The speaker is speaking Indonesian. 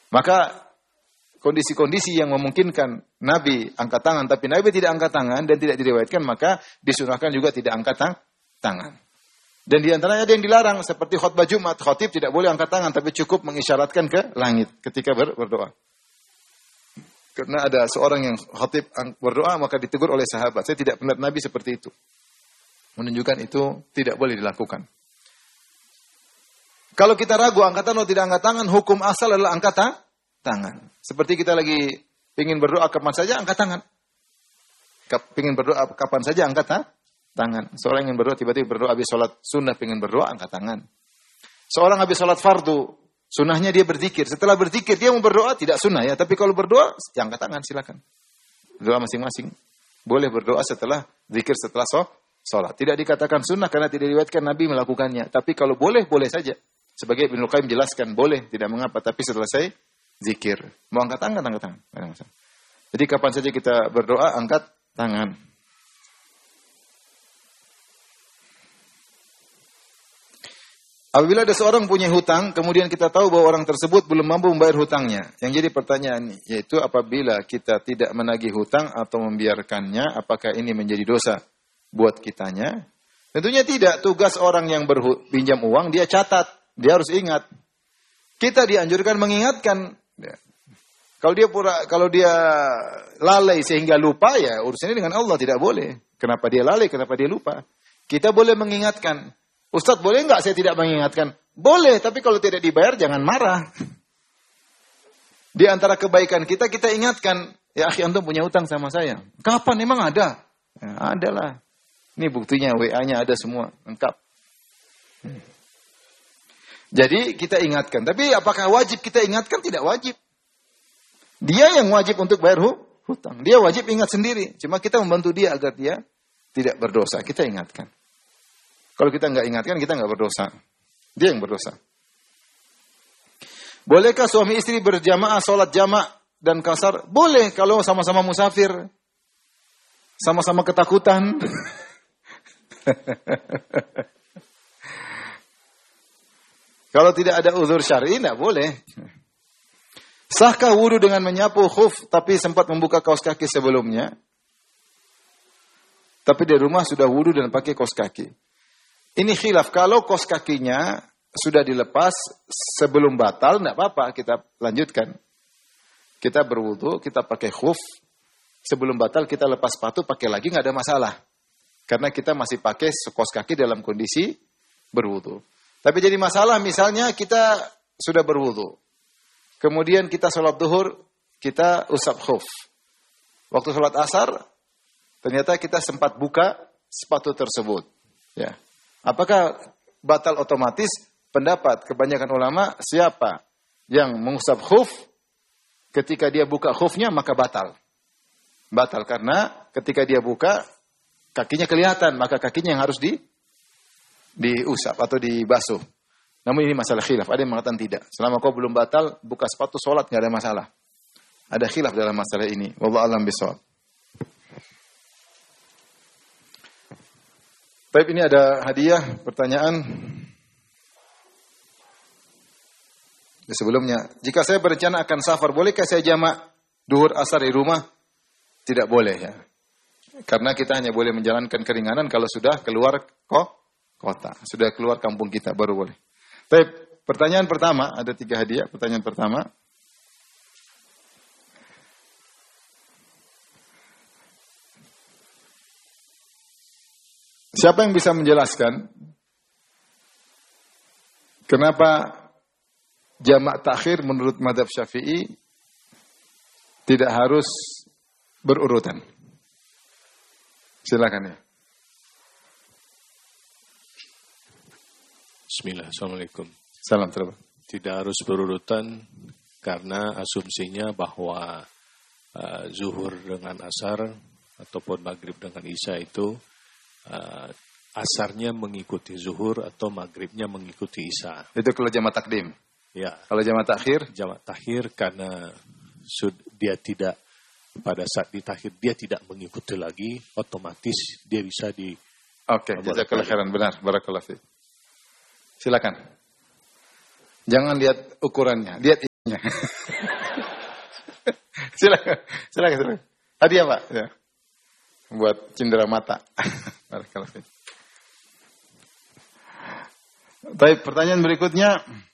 Maka kondisi-kondisi yang memungkinkan Nabi angkat tangan, tapi Nabi tidak angkat tangan dan tidak diriwayatkan, maka disunahkan juga tidak angkat tangan. Dan di antaranya ada yang dilarang, seperti khutbah Jumat, khatib tidak boleh angkat tangan, tapi cukup mengisyaratkan ke langit ketika berdoa. Karena ada seorang yang khatib berdoa, maka ditegur oleh sahabat. Saya tidak melihat Nabi seperti itu. Menunjukkan itu tidak boleh dilakukan. Kalau kita ragu angkat tangan atau tidak angkat tangan, hukum asal adalah angkat tangan. Seperti kita lagi ingin berdoa kapan saja, angkat tangan. Ingin berdoa kapan saja, angkat tangan. Seorang ingin berdoa, tiba-tiba berdoa habis sholat sunnah, ingin berdoa, angkat tangan. Seorang habis sholat fardu, sunnahnya dia berzikir. Setelah berzikir, dia mau berdoa, tidak sunnah ya. Tapi kalau berdoa, ya angkat tangan, silakan. Doa masing-masing. Boleh berdoa setelah zikir, setelah sholat. Tidak dikatakan sunnah karena tidak diriwayatkan Nabi melakukannya. Tapi kalau boleh, boleh saja. Sebagai Ibnu Qayyim jelaskan, boleh, tidak mengapa. Tapi setelah saya zikir. Mau angkat tangan, angkat tangan. Jadi kapan saja kita berdoa, angkat tangan. Apabila ada seorang punya hutang, kemudian kita tahu bahwa orang tersebut belum mampu membayar hutangnya. Yang jadi pertanyaan, yaitu apabila kita tidak menagih hutang atau membiarkannya, apakah ini menjadi dosa buat kitanya? Tentunya tidak. Tugas orang yang pinjam uang, dia catat. Dia harus ingat. Kita dianjurkan mengingatkan. Kalau dia lalai sehingga lupa, ya urusannya dengan Allah, tidak boleh. Kenapa dia lalai, kenapa dia lupa? Kita boleh mengingatkan. Ustaz, boleh enggak saya tidak mengingatkan? Boleh, tapi kalau tidak dibayar jangan marah. Di antara kebaikan kita ingatkan, ya akhi antum punya utang sama saya. Kapan emang ada? Ya, adalah. Ini buktinya, WA-nya ada semua, lengkap. Jadi kita ingatkan. Tapi apakah wajib kita ingatkan? Tidak wajib. Dia yang wajib untuk bayar hutang. Dia wajib ingat sendiri. Cuma kita membantu dia agar dia tidak berdosa. Kita ingatkan. Kalau kita nggak ingatkan, kita nggak berdosa. Dia yang berdosa. Bolehkah suami istri berjamaah, sholat jamak dan kasar? Boleh kalau sama-sama musafir. Sama-sama ketakutan. Kalau tidak ada uzur syar'i, tidak boleh. Sahkah wudu dengan menyapu khuf, tapi sempat membuka kaos kaki sebelumnya? Tapi di rumah sudah wudu dan pakai kaos kaki. Ini khilaf. Kalau kaos kakinya sudah dilepas sebelum batal, tidak apa-apa, kita lanjutkan. Kita berwudu, kita pakai khuf. Sebelum batal kita lepas sepatu, pakai lagi, tidak ada masalah. Karena kita masih pakai kaos kaki dalam kondisi berwudu. Tapi jadi masalah misalnya kita sudah berwudu. Kemudian kita sholat duhur, kita usap khuf. Waktu sholat asar, ternyata kita sempat buka sepatu tersebut. Ya. Apakah batal otomatis? Pendapat kebanyakan ulama, siapa yang mengusap khuf, ketika dia buka khufnya maka batal. Batal karena ketika dia buka, kakinya kelihatan, maka kakinya yang harus diusap atau dibasuh. Namun ini masalah khilaf. Ada yang mengatakan tidak. Selama kau belum batal, buka sepatu sholat, tidak ada masalah. Ada khilaf dalam masalah ini. Wallahu a'lam bishawab. Baik, ini ada hadiah, pertanyaan. Sebelumnya, jika saya berencana akan safar, bolehkah saya jamak duhur asar di rumah? Tidak boleh ya. Karena kita hanya boleh menjalankan keringanan kalau sudah keluar kota. Sudah keluar kampung kita, baru boleh. Baik, pertanyaan pertama, ada 3 hadiah. Pertanyaan pertama. Siapa yang bisa menjelaskan kenapa jamak takhir menurut mazhab Syafi'i tidak harus berurutan? Silakan ya. Bismillah, Assalamualaikum. Salam terima. Tidak harus berurutan karena asumsinya bahwa zuhur dengan asar ataupun maghrib dengan isya itu asarnya mengikuti zuhur atau maghribnya mengikuti isya. Itu kalau jamak takdim. Ya. Kalau jamak takhir? Jamak takhir karena dia tidak pada saat ditakhir dia tidak mengikuti lagi, otomatis dia bisa di. Oke, jazakallahu khairan, benar, barakallahu fiik. Silakan. Jangan lihat ukurannya, lihat wudhunya. Silakan. Hadiah Pak. Ya. Buat cindera mata. Baik, pertanyaan berikutnya.